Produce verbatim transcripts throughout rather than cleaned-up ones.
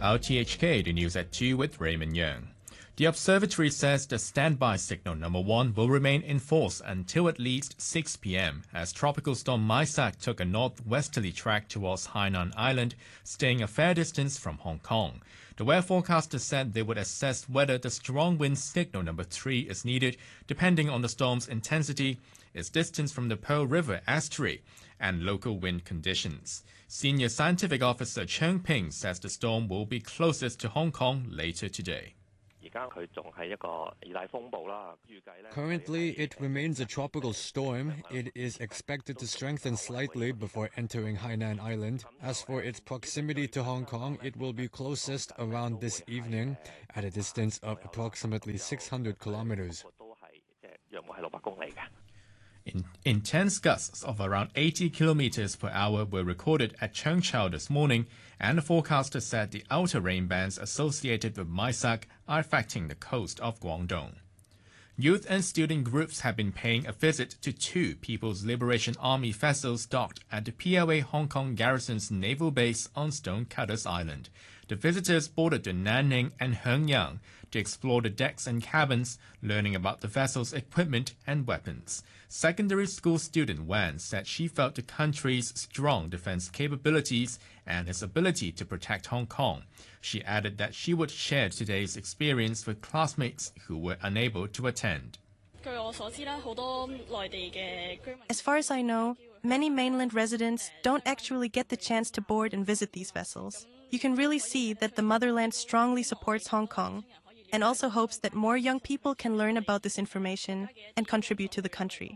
R T H K, the news at two with Raymond Young. The observatory says the standby signal number one will remain in force until at least six p m as Tropical Storm Maisak took a northwesterly track towards Hainan Island, staying a fair distance from Hong Kong. The weather forecaster said they would assess whether the strong wind signal number three is needed, depending on the storm's intensity, its distance from the Pearl River estuary, and local wind conditions. Senior Scientific Officer Cheng Ping says the storm will be closest to Hong Kong later today. Currently, it remains a tropical storm. It is expected to strengthen slightly before entering Hainan Island. As for its proximity to Hong Kong, it will be closest around this evening at a distance of approximately six hundred kilometers. In, intense gusts of around eighty kilometers per hour were recorded at Cheungchau this morning, and the forecaster said the outer rain bands associated with Maisak are affecting the coast of Guangdong. Youth and student groups have been paying a visit to two People's Liberation Army vessels docked at the P L A Hong Kong Garrison's naval base on Stonecutters Island. The visitors boarded the Nanning and Hengyang to explore the decks and cabins, learning about the vessel's equipment and weapons. Secondary school student Wan said she felt the country's strong defense capabilities and its ability to protect Hong Kong. She added that she would share today's experience with classmates who were unable to attend. As far as I know, many mainland residents don't actually get the chance to board and visit these vessels. You can really see that the motherland strongly supports Hong Kong and also hopes that more young people can learn about this information and contribute to the country.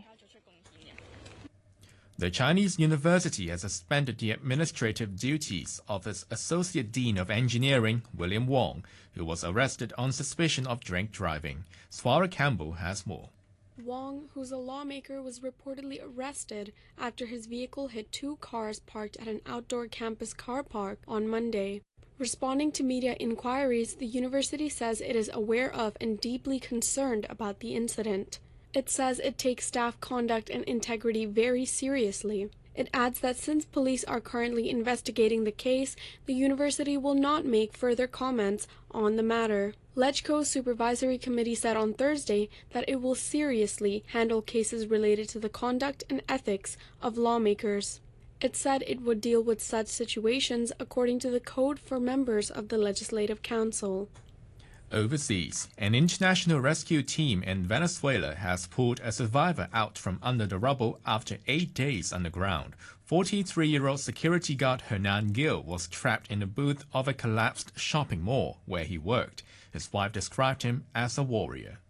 The Chinese university has suspended the administrative duties of its Associate Dean of Engineering, William Wong, who was arrested on suspicion of drink driving. Swara Campbell has more. Wong, who's a lawmaker, was reportedly arrested after his vehicle hit two cars parked at an outdoor campus car park on Monday. Responding to media inquiries, the university says it is aware of and deeply concerned about the incident. It says it takes staff conduct and integrity very seriously. It adds that since police are currently investigating the case, the university will not make further comments on the matter. LegCo's supervisory committee said on Thursday that it will seriously handle cases related to the conduct and ethics of lawmakers. It said it would deal with such situations according to the code for members of the Legislative Council. Overseas, an international rescue team in Venezuela has pulled a survivor out from under the rubble after eight days underground. forty-three-year-old security guard Hernan Gil was trapped in the booth of a collapsed shopping mall where he worked. His wife described him as a warrior.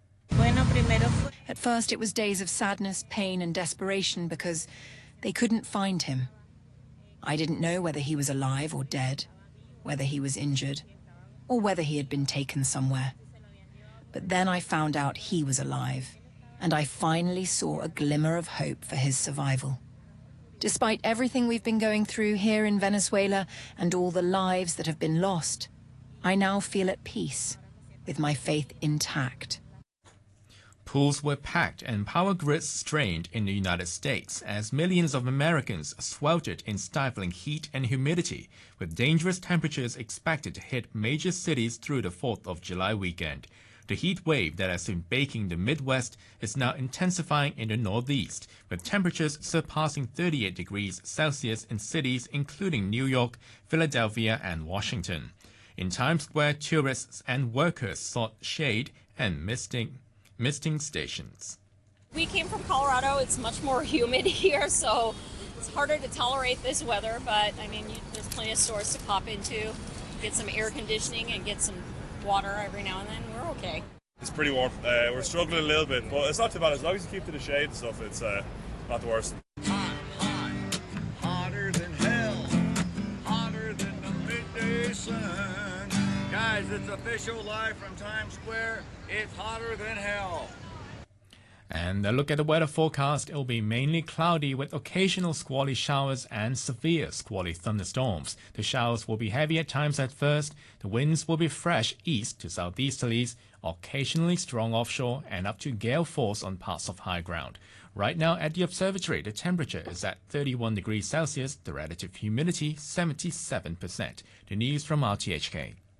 At first it was days of sadness, pain and desperation because they couldn't find him. I didn't know whether he was alive or dead, whether he was injured, or whether he had been taken somewhere. But then I found out he was alive, and I finally saw a glimmer of hope for his survival. Despite everything we've been going through here in Venezuela and all the lives that have been lost, I now feel at peace, with my faith intact. Pools were packed and power grids strained in the United States as millions of Americans sweltered in stifling heat and humidity, with dangerous temperatures expected to hit major cities through the fourth of July weekend. The heat wave that has been baking the Midwest is now intensifying in the Northeast, with temperatures surpassing thirty-eight degrees Celsius in cities including New York, Philadelphia, and Washington. In Times Square, tourists and workers sought shade and misting misting stations. We came from Colorado. It's much more humid here, so it's harder to tolerate this weather, but I mean, you, there's plenty of stores to pop into, get some air conditioning and get some water every now and then. We're okay. It's pretty warm. Uh, we're struggling a little bit, but it's not too bad. As long as you keep to the shade and stuff, it's uh, not the worst. Hot, hot, hotter than hell, hotter than the midday sun. Guys, it's official live from Times Square. It's hotter than hell. And a look at the weather forecast. It will be mainly cloudy with occasional squally showers and severe squally thunderstorms. The showers will be heavy at times at first. The winds will be fresh east to southeasterlies, occasionally strong offshore and up to gale force on parts of high ground. Right now at the observatory, the temperature is at thirty-one degrees Celsius, the relative humidity seventy-seven percent. The news from R T H K.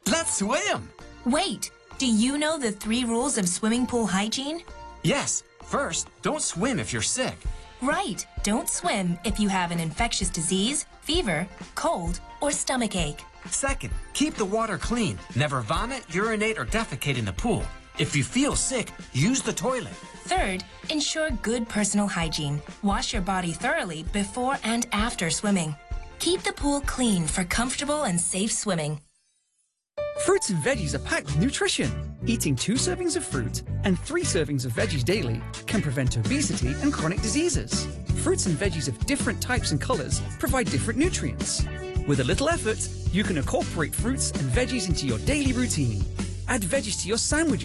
Let's swim! Wait, do you know the three rules of swimming pool hygiene? Yes. First, don't swim if you're sick. Right. Don't swim if you have an infectious disease, fever, cold, or stomach ache. Second, keep the water clean. Never vomit, urinate, or defecate in the pool. If you feel sick, use the toilet. Third, ensure good personal hygiene. Wash your body thoroughly before and after swimming. Keep the pool clean for comfortable and safe swimming. Fruits and veggies are packed with nutrition. Eating two servings of fruit and three servings of veggies daily can prevent obesity and chronic diseases. Fruits and veggies of different types and colors provide different nutrients. With a little effort, you can incorporate fruits and veggies into your daily routine. Add veggies to your sandwiches